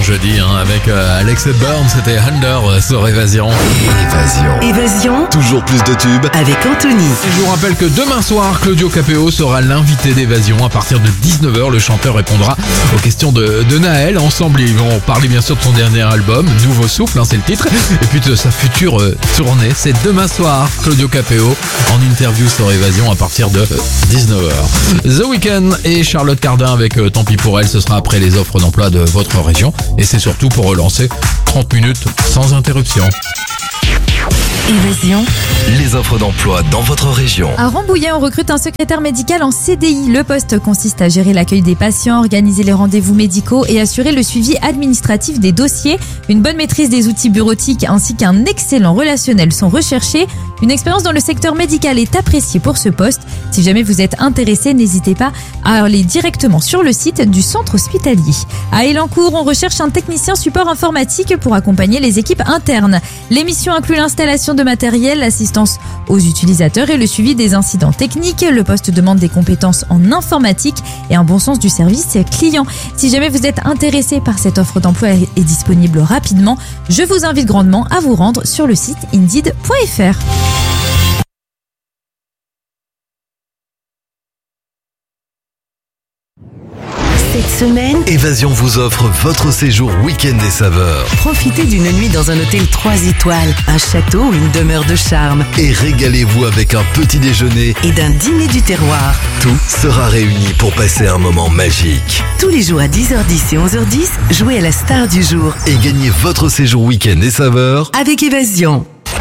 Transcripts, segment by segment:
jeudi avec Alex Burns, c'était Under sur Évasion. Évasion. Toujours plus de tubes Avec Anthony. Et je vous rappelle que demain soir, Claudio Capéo sera l'invité d'Évasion. À partir de 19h, le chanteur répondra aux questions de Naël. Ensemble, ils vont parler bien sûr de son dernier album, Nouveau Souffle, c'est le titre. Et puis de sa future tournée. C'est demain soir, Claudio Capéo en interview sur Évasion à partir de 19h. The Weeknd et Charlotte Cardin avec Tant pis pour elle. Ce sera après les offres d'emploi de votre région. Et c'est surtout pour relancer 30 minutes sans interruption. Évasion. les offres d'emploi dans votre région. À Rambouillet, on recrute un secrétaire médical en CDI. Le poste consiste à gérer l'accueil des patients, organiser les rendez-vous médicaux et assurer le suivi administratif des dossiers. Une bonne maîtrise des outils bureautiques ainsi qu'un excellent relationnel sont recherchés. Une expérience dans le secteur médical est appréciée pour ce poste. Si jamais vous êtes intéressé, n'hésitez pas à aller directement sur le site du centre hospitalier. À Elancourt, on recherche un technicien support informatique pour accompagner les équipes internes. L'émission inclut l'installation de matériel, l'assistance aux utilisateurs et le suivi des incidents techniques. Le poste demande des compétences en informatique et un bon sens du service client. Si jamais vous êtes intéressé par cette offre d'emploi et disponible rapidement, je vous invite grandement à vous rendre sur le site indeed.fr. Cette semaine, Évasion vous offre votre séjour week-end des saveurs. profitez d'une nuit dans un hôtel 3 étoiles, un château ou une demeure de charme Et régalez-vous avec un petit déjeuner. et d'un dîner du terroir. Tout sera réuni pour passer un moment magique. Tous les jours à 10h10 et 11h10, jouez à la star du jour Et gagnez votre séjour week-end des saveurs. avec Évasion.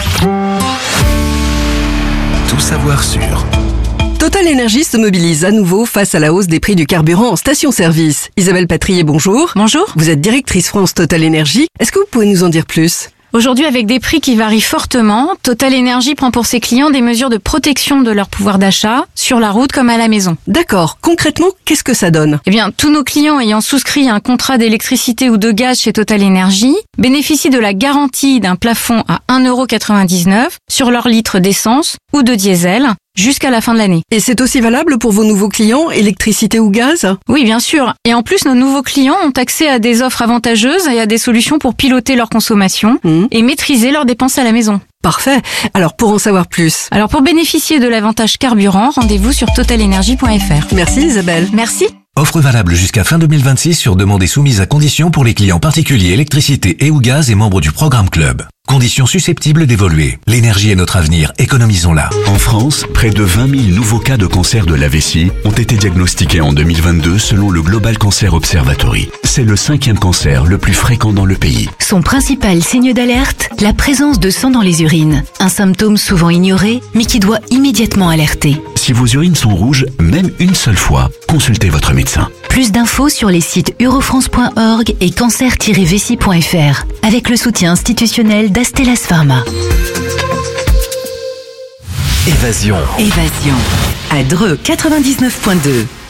Tout savoir sur Total Energy se mobilise à nouveau face à la hausse des prix du carburant en station-service. Isabelle Patrier, bonjour. Bonjour. Vous êtes directrice France Total Energy. Est-ce que vous pouvez nous en dire plus ? Aujourd'hui, avec des prix qui varient fortement, Total Energy prend pour ses clients des mesures de protection de leur pouvoir d'achat, sur la route comme à la maison. D'accord. Concrètement, qu'est-ce que ça donne ? Eh bien, tous nos clients ayant souscrit un contrat d'électricité ou de gaz chez Total Energy bénéficient de la garantie d'un plafond à 1,99 € sur leur litre d'essence ou de diesel jusqu'à la fin de l'année. Et c'est aussi valable pour vos nouveaux clients, électricité ou gaz ? Oui, bien sûr. Et en plus, nos nouveaux clients ont accès à des offres avantageuses et à des solutions pour piloter leur consommation et maîtriser leurs dépenses à la maison. Parfait. Alors, pour en savoir plus, Alors, pour bénéficier de l'avantage carburant, rendez-vous sur totalenergy.fr. merci Isabelle. Merci. Offre valable jusqu'à fin 2026 sur demande et soumise à conditions pour les clients particuliers électricité et ou gaz et membres du programme Club. Conditions susceptibles d'évoluer. L'énergie est notre avenir, économisons-la. En France, près de 20 000 nouveaux cas de cancer de la vessie ont été diagnostiqués en 2022 selon le Global Cancer Observatory. C'est le 5e cancer le plus fréquent dans le pays. Son principal signe d'alerte, la présence de sang dans les urines. Un symptôme souvent ignoré, mais qui doit immédiatement alerter. Si vos urines sont rouges, même une seule fois, consultez votre médecin. Plus d'infos sur les sites eurofrance.org et cancer-vessie.fr, avec le soutien institutionnel d'Astellas Pharma. Évasion. Évasion. À Dreux 99.2.